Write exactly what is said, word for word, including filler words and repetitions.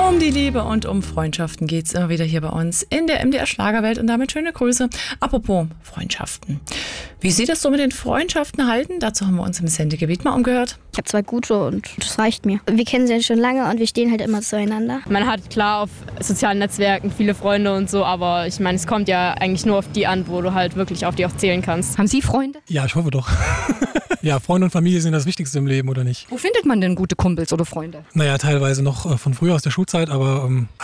Um die Liebe und um Freundschaften geht es immer wieder hier bei uns in der M D R Schlagerwelt und damit schöne Grüße. Apropos Freundschaften. Wie Sie das so mit den Freundschaften halten? Dazu haben wir uns im Sendegebiet mal umgehört. Ich habe zwei gute und das reicht mir. Wir kennen sie ja schon lange und wir stehen halt immer zueinander. Man hat klar auf sozialen Netzwerken viele Freunde und so, aber ich meine, es kommt ja eigentlich nur auf die an, wo du halt wirklich auf die auch zählen kannst. Haben Sie Freunde? Ja, ich hoffe doch. Ja, Freunde und Familie sind das Wichtigste im Leben, oder nicht? Wo findet man denn gute Kumpels oder Freunde? Naja, teilweise noch äh, von früher aus der Schulzeit, aber ähm,